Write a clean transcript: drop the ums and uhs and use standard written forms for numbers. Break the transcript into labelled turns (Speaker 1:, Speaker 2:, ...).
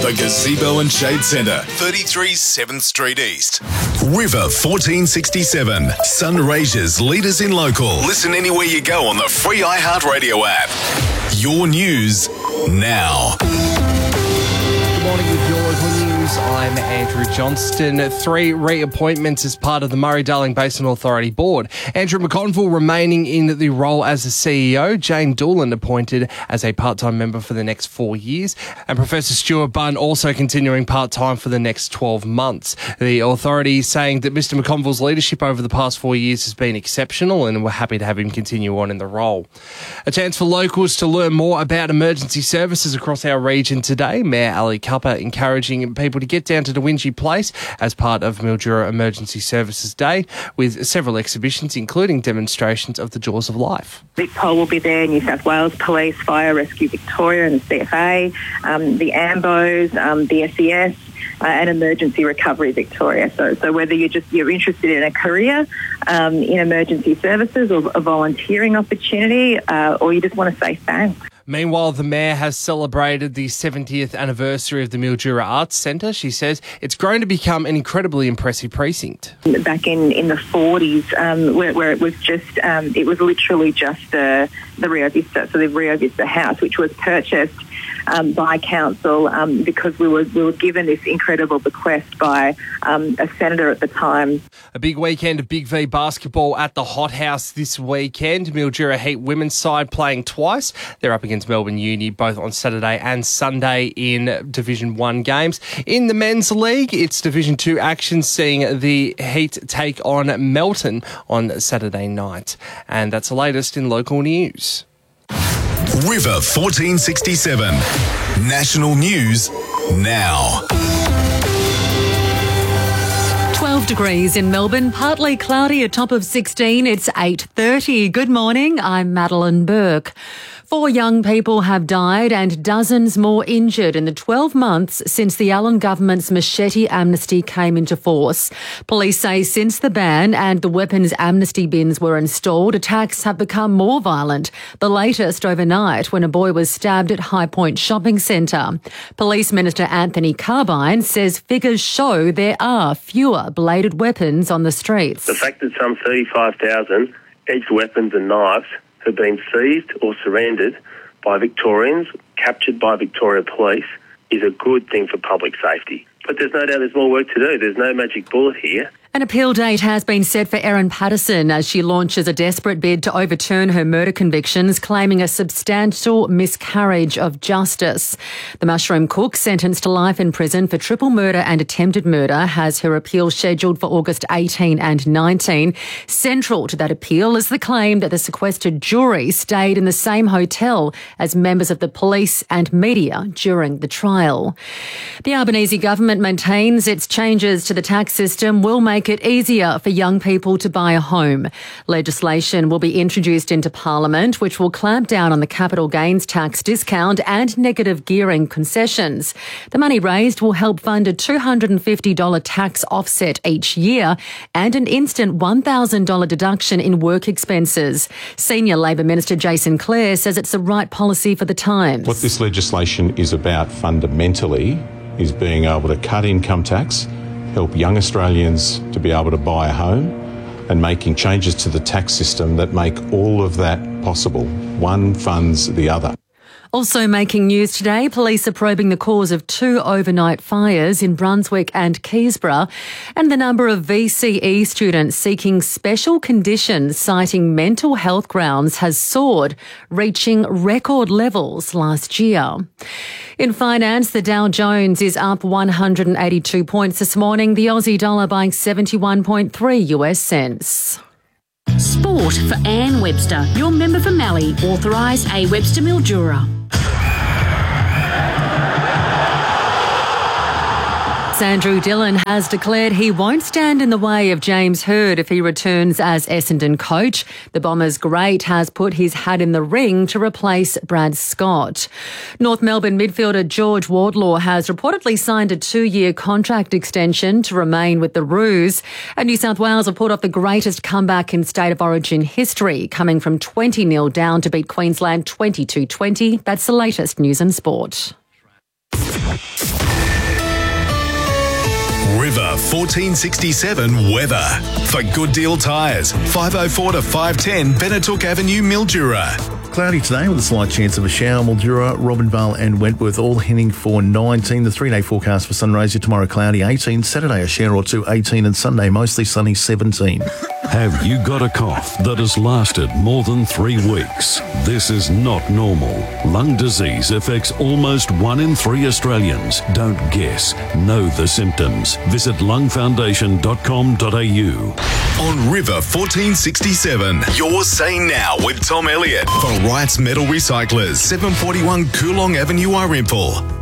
Speaker 1: The Gazebo and Shade Centre, 33 7th Street East. River 1467, Sunraysia's leaders in local. Listen anywhere you go on the free iHeartRadio app. Your news now.
Speaker 2: Good morning with your local news. I'm Andrew Johnston. 3 reappointments as part of the Murray-Darling Basin Authority Board. Andrew McConville remaining in the role as the CEO. Jane Doolan appointed as a part-time member for the next 4 years. And Professor Stuart Bunn also continuing part-time for the next 12 months. The authority saying that Mr McConville's leadership over the past 4 years has been exceptional and we're happy to have him continue on in the role. A chance for locals to learn more about emergency services across our region today. Mayor Ali Cupper encouraging people to get down to Dawinji Place as part of Mildura Emergency Services Day with several exhibitions including demonstrations of the Jaws of Life.
Speaker 3: VicPol will be there, New South Wales Police, Fire Rescue Victoria and the CFA, the AMBOs, the SES, and Emergency Recovery Victoria. So whether you're interested in a career in emergency services or a volunteering opportunity, or you just want to say thanks.
Speaker 2: Meanwhile, the Mayor has celebrated the 70th anniversary of the Mildura Arts Centre. She says it's grown to become an incredibly impressive precinct.
Speaker 3: Back in the 40s, where it was just, it was literally just the Rio Vista, so the Rio Vista house, which was purchased by council because we were given this incredible bequest by a senator at the time.
Speaker 2: A big weekend of Big V basketball at the Hot House this weekend. Mildura Heat women's side playing twice. They're up against Melbourne Uni both on Saturday and Sunday in Division 1 games. In the men's league, it's Division 2 action seeing the Heat take on Melton on Saturday night. And that's the latest in local news.
Speaker 1: River 1467, national news now.
Speaker 4: 12 degrees in Melbourne, partly cloudy, a top of 16. It's 8:30. Good morning, I'm Madeline Burke. 4 young people have died and dozens more injured in the 12 months since the Allen government's machete amnesty came into force. Police say since the ban and the weapons amnesty bins were installed, attacks have become more violent. The latest overnight when a boy was stabbed at High Point Shopping Centre. Police Minister Anthony Carbine says figures show there are fewer bladed weapons on the streets.
Speaker 5: The fact that some 35,000 edged weapons and knives have been seized or surrendered by Victorians, captured by Victoria Police, is a good thing for public safety. But there's no doubt there's more work to do. There's no magic bullet here.
Speaker 4: An appeal date has been set for Erin Patterson as she launches a desperate bid to overturn her murder convictions, claiming a substantial miscarriage of justice. The mushroom cook, sentenced to life in prison for triple murder and attempted murder, has her appeal scheduled for August 18 and 19. Central to that appeal is the claim that the sequestered jury stayed in the same hotel as members of the police and media during the trial. The Albanese government maintains its changes to the tax system will make it easier for young people to buy a home. Legislation will be introduced into Parliament, which will clamp down on the capital gains tax discount and negative gearing concessions. The money raised will help fund a $250 tax offset each year and an instant $1,000 deduction in work expenses. Senior Labor Minister Jason Clare says it's the right policy for the times.
Speaker 6: What this legislation is about fundamentally is being able to cut income tax, help young Australians to be able to buy a home, and making changes to the tax system that make all of that possible. One funds the other.
Speaker 4: Also making news today, police are probing the cause of 2 overnight fires in Brunswick and Keysborough, and the number of VCE students seeking special conditions citing mental health grounds has soared, reaching record levels last year. In finance, the Dow Jones is up 182 points this morning, the Aussie dollar buying 71.3 US cents.
Speaker 7: Sport for Anne Webster, your member for Mallee, authorised A. Webster Mildura.
Speaker 4: Andrew Dillon has declared he won't stand in the way of James Hird if he returns as Essendon coach. The Bombers' great has put his hat in the ring to replace Brad Scott. North Melbourne midfielder George Wardlaw has reportedly signed a 2-year contract extension to remain with the Roos. And New South Wales have pulled off the greatest comeback in State of Origin history, coming from 20-0 down to beat Queensland 22-20. That's the latest news and sport.
Speaker 1: River 1467 weather. For Good Deal Tyres, 504 to 510 Benetook Avenue, Mildura.
Speaker 8: Cloudy today with a slight chance of a shower. Mildura, Robinvale and Wentworth all heading for 19. The 3-day forecast for Sunraysia tomorrow cloudy 18. Saturday a shower or two 18 and Sunday mostly sunny 17.
Speaker 9: Have you got a cough that has lasted more than 3 weeks? This is not normal. Lung disease affects almost 1 in 3 Australians. Don't guess. Know the symptoms. Visit lungfoundation.com.au.
Speaker 1: On River 1467, you're saying now with Tom Elliott for Wright's Metal Recyclers, 741 Coolong Avenue, Irimple.